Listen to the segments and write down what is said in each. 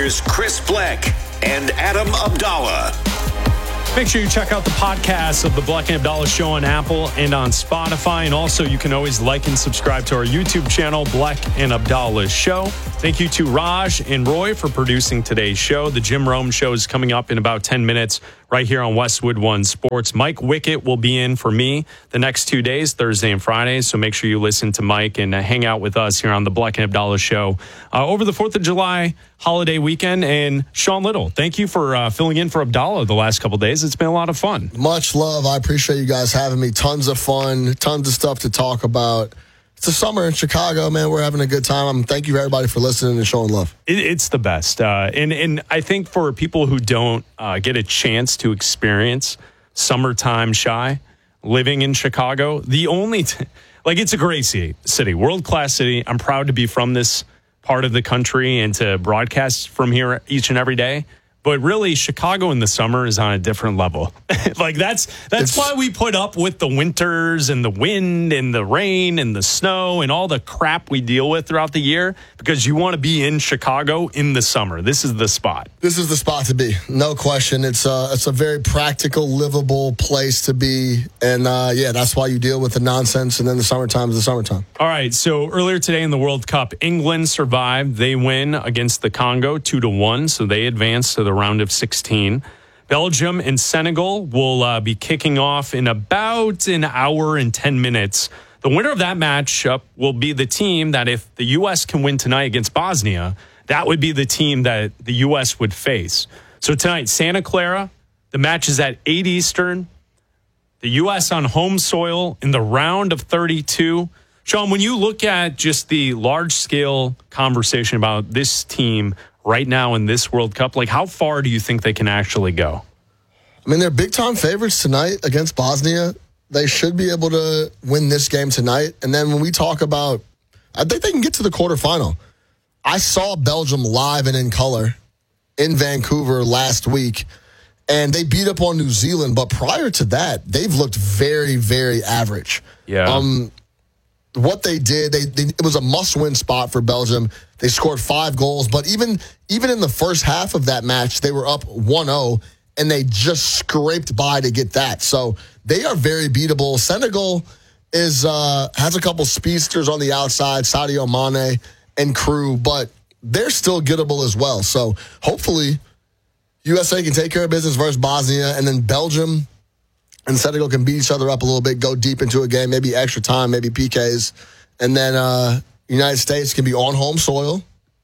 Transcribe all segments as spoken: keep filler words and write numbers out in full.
Here's Chris Bleck and Adam Abdallah. Make sure you check out the podcast of the Bleck and Abdallah Show on Apple and on Spotify. And also, you can always like and subscribe to our YouTube channel, Bleck and Abdallah Show. Thank you to Raj and Roy for producing today's show. The Jim Rome Show is coming up in about ten minutes right here on Westwood One Sports. Mike Wickett will be in for me the next two days, Thursday and Friday. So make sure you listen to Mike and uh, hang out with us here on the Bleck and Abdallah Show uh, over the fourth of July holiday weekend. And Sean Little, thank you for uh, filling in for Abdallah the last couple of days. It's been a lot of fun. Much love. I appreciate you guys having me. Tons of fun, tons of stuff to talk about. It's the summer in Chicago, man. We're having a good time. Um, thank you, everybody, for listening and showing love. It, it's the best. Uh, and, and I think for people who don't uh, get a chance to experience summertime shy, living in Chicago, the only, t- like, it's a great city, city, world-class city. I'm proud to be from this part of the country and to broadcast from here each and every day. But really, Chicago in the summer is on a different level. Like, that's that's it's, why we put up with the winters and the wind and the rain and the snow and all the crap we deal with throughout the year, because you want to be in Chicago in the summer. This is the spot. This is the spot to be. No question. It's a, it's a very practical, livable place to be. And, uh, yeah, that's why you deal with the nonsense. And then the summertime is the summertime. All right. So earlier today in the World Cup, England survived. They win against the Congo two to one. So they advance to the round of sixteen. Belgium and Senegal will uh, be kicking off in about an hour and ten minutes. The winner of that matchup will be the team that, if the U S can win tonight against Bosnia, that would be the team that the U S would face. So tonight, Santa Clara, the match is at eight Eastern. The U S on home soil in the round of thirty-two. Sean, when you look at just the large-scale conversation about this team right now in this World Cup, like, how far do you think they can actually go? I mean, they're big-time favorites tonight against Bosnia. They should be able to win this game tonight. And then when we talk about, I think they can get to the quarterfinal. I saw Belgium live and in color in Vancouver last week, and they beat up on New Zealand. But prior to that, they've looked very, very average. Yeah. Um, what they did, they, they it was a must-win spot for Belgium. They scored five goals, but even even in the first half of that match, they were up one oh, and they just scraped by to get that. So they are very beatable. Senegal is uh, has a couple speedsters on the outside, Sadio Mane and crew, but they're still gettable as well. So hopefully U S A can take care of business versus Bosnia, and then Belgium and Senegal can beat each other up a little bit, go deep into a game, maybe extra time, maybe P Ks, and then uh, United States can be on home soil,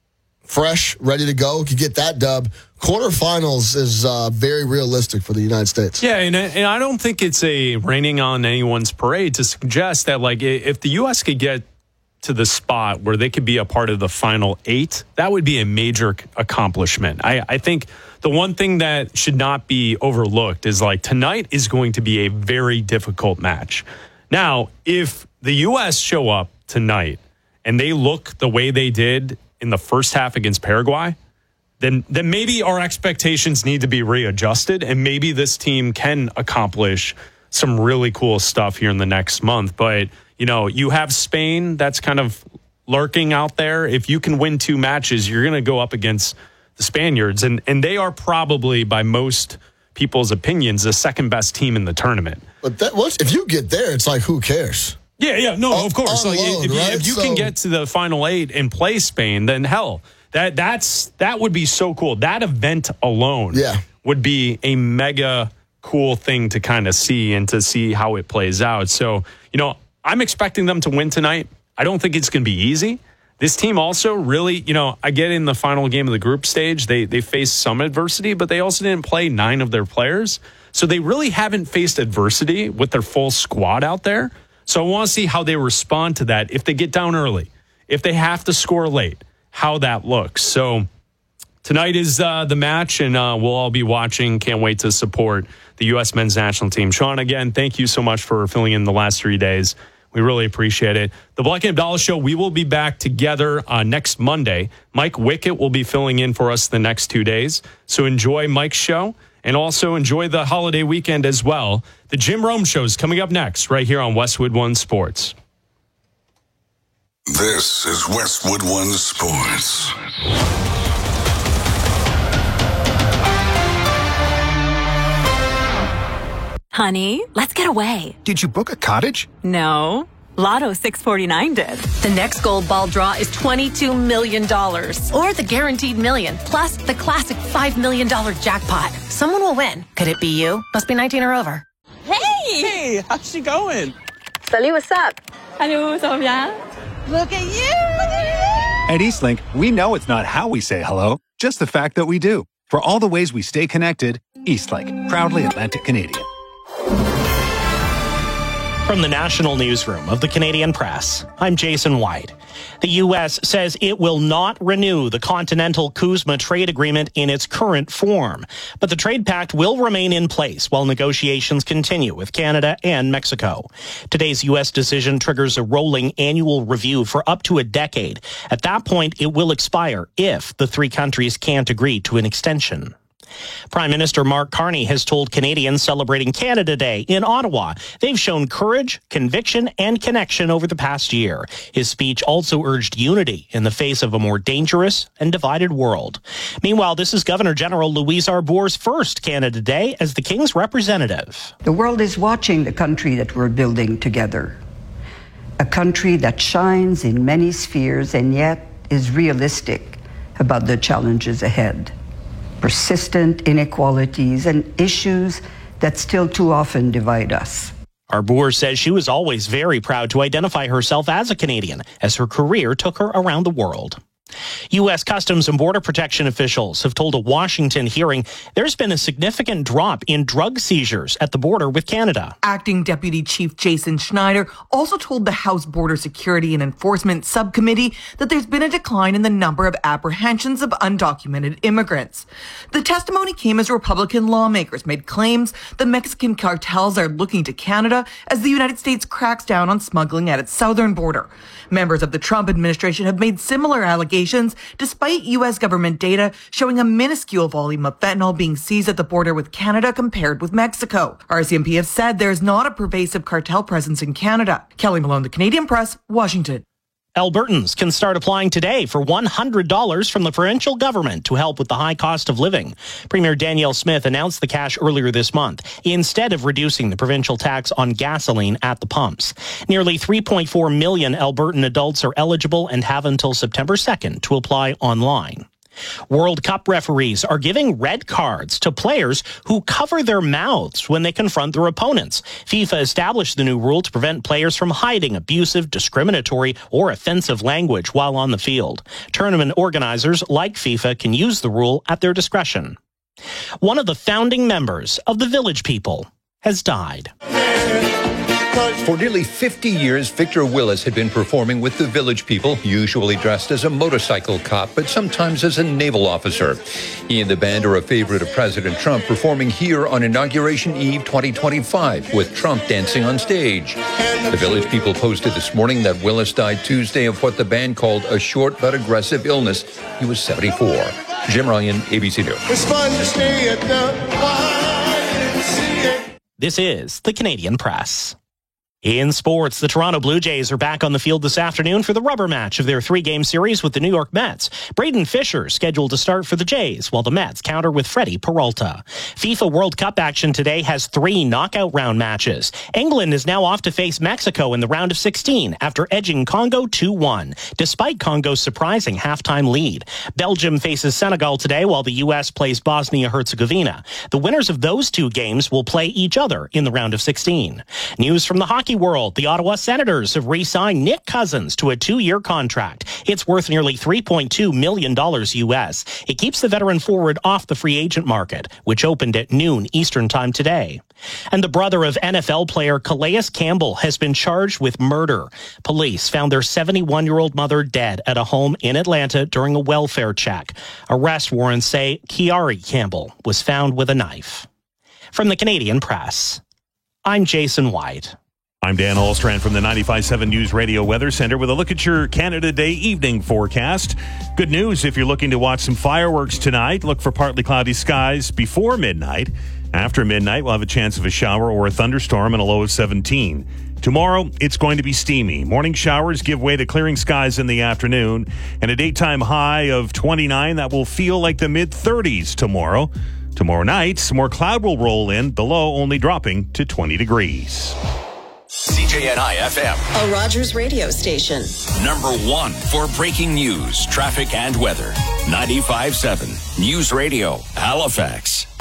fresh, ready to go, can get that dub. Quarterfinals is uh, very realistic for the United States. Yeah, and, and I don't think it's a raining on anyone's parade to suggest that, like, if the U S could get to the spot where they could be a part of the final eight, that would be a major accomplishment. I, I think the one thing that should not be overlooked is, like, tonight is going to be a very difficult match. Now, if the U S show up tonight and they look the way they did in the first half against Paraguay, then then maybe our expectations need to be readjusted, and maybe this team can accomplish some really cool stuff here in the next month. But, you know, you have Spain that's kind of lurking out there. If you can win two matches, you're going to go up against the Spaniards, and, and they are probably, by most people's opinions, the second best team in the tournament. But that was, if you get there, it's like, who cares? Yeah, yeah, no, oh, of course. Like, unload, if you, right? if you so, can get to the final eight and play Spain, then hell, that that's that would be so cool. That event alone yeah. would be a mega cool thing to kind of see and to see how it plays out. So, you know, I'm expecting them to win tonight. I don't think it's going to be easy. This team also really, you know, I get in the final game of the group stage, they they faced some adversity, but they also didn't play nine of their players. So they really haven't faced adversity with their full squad out there. So I want to see how they respond to that. If they get down early, if they have to score late, how that looks. So tonight is uh, the match, and uh, we'll all be watching. Can't wait to support the U S men's national team. Sean, again, thank you so much for filling in the last three days. We really appreciate it. The Bleck and Abdallah Show, we will be back together uh, next Monday. Mike Wickett will be filling in for us the next two days. So enjoy Mike's show, and also enjoy the holiday weekend as well. The Jim Rome Show is coming up next right here on Westwood One Sports. This is Westwood One Sports. Honey, let's get away. Did you book a cottage? No. Lotto six forty-nine did. The next gold ball draw is twenty-two million dollars. Or the guaranteed million, plus the classic five million dollars jackpot. Someone will win. Could it be you? Must be nineteen or over. Hey! Hey, how's she going? Salut, what's up? Hello, ça va bien? Look at you! At Eastlink, we know it's not how we say hello, just the fact that we do. For all the ways we stay connected, Eastlink, proudly Atlantic Canadian. From the National Newsroom of the Canadian Press, I'm Jason White. The U S says it will not renew the Continental CUSMA trade agreement in its current form, but the trade pact will remain in place while negotiations continue with Canada and Mexico. Today's U S decision triggers a rolling annual review for up to a decade. At that point, it will expire if the three countries can't agree to an extension. Prime Minister Mark Carney has told Canadians celebrating Canada Day in Ottawa they've shown courage, conviction, and connection over the past year. His speech also urged unity in the face of a more dangerous and divided world. Meanwhile, this is Governor General Louise Arbour's first Canada Day as the King's representative. The world is watching the country that we're building together. A country that shines in many spheres and yet is realistic about the challenges ahead. Persistent inequalities and issues that still too often divide us. Arbour says she was always very proud to identify herself as a Canadian, as her career took her around the world. U S Customs and Border Protection officials have told a Washington hearing there's been a significant drop in drug seizures at the border with Canada. Acting Deputy Chief Jason Schneider also told the House Border Security and Enforcement Subcommittee that there's been a decline in the number of apprehensions of undocumented immigrants. The testimony came as Republican lawmakers made claims the Mexican cartels are looking to Canada as the United States cracks down on smuggling at its southern border. Members of the Trump administration have made similar allegations despite U S government data showing a minuscule volume of fentanyl being seized at the border with Canada compared with Mexico. R C M P have said there's not a pervasive cartel presence in Canada. Kelly Malone, The Canadian Press, Washington. Albertans can start applying today for one hundred dollars from the provincial government to help with the high cost of living. Premier Danielle Smith announced the cash earlier this month, instead of reducing the provincial tax on gasoline at the pumps. Nearly three point four million Albertan adults are eligible and have until September second to apply online. World Cup referees are giving red cards to players who cover their mouths when they confront their opponents. FIFA established the new rule to prevent players from hiding abusive, discriminatory, or offensive language while on the field. Tournament organizers, like FIFA, can use the rule at their discretion. One of the founding members of the Village People has died. For nearly fifty years, Victor Willis had been performing with the Village People, usually dressed as a motorcycle cop, but sometimes as a naval officer. He and the band are a favorite of President Trump, performing here on Inauguration Eve twenty twenty-five, with Trump dancing on stage. The Village People posted this morning that Willis died Tuesday of what the band called a short but aggressive illness. He was seventy-four. Jim Ryan, A B C News. It's fun to stay at the Y M C A. This is the Canadian Press. In sports, the Toronto Blue Jays are back on the field this afternoon for the rubber match of their three-game series with the New York Mets. Braden Fisher scheduled to start for the Jays, while the Mets counter with Freddie Peralta. FIFA World Cup action today has three knockout round matches. England is now off to face Mexico in the round of sixteen after edging Congo two one, despite Congo's surprising halftime lead. Belgium faces Senegal today, while the U S plays Bosnia-Herzegovina. The winners of those two games will play each other in the round of sixteen. News from the hockey world. The Ottawa Senators have re-signed Nick Cousins to a two-year contract. It's worth nearly three point two million dollars U S. It keeps the veteran forward off the free agent market, which opened at noon Eastern Time today. And the brother of N F L player Calais Campbell has been charged with murder. Police found their seventy-one-year-old mother dead at a home in Atlanta during a welfare check. Arrest warrants say Kiari Campbell was found with a knife. From the Canadian Press, I'm Jason White. I'm Dan Allstrand from the ninety-five point seven News Radio Weather Center with a look at your Canada Day evening forecast. Good news if you're looking to watch some fireworks tonight. Look for partly cloudy skies before midnight. After midnight, we'll have a chance of a shower or a thunderstorm and a low of seventeen. Tomorrow, it's going to be steamy. Morning showers give way to clearing skies in the afternoon and a daytime high of twenty-nine that will feel like the mid thirties tomorrow. Tomorrow night, some more cloud will roll in, the low only dropping to twenty degrees. C J N I F M, a Rogers radio station. Number one for breaking news, traffic, and weather. ninety-five point seven News Radio, Halifax.